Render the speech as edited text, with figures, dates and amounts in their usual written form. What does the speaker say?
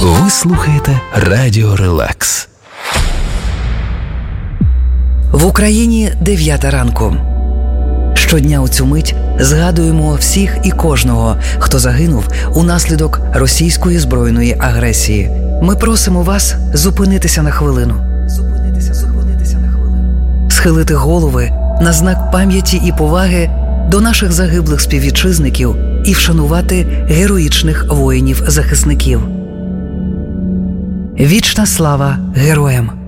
Ви слухаєте Радіо Релакс. В Україні 9 ранку. Щодня у цю мить згадуємо всіх і кожного, хто загинув унаслідок російської збройної агресії. Ми просимо вас зупинитися на хвилину. Схилити голови на знак пам'яті і поваги до наших загиблих співвітчизників і вшанувати героїчних воїнів-захисників. Вічна слава героям!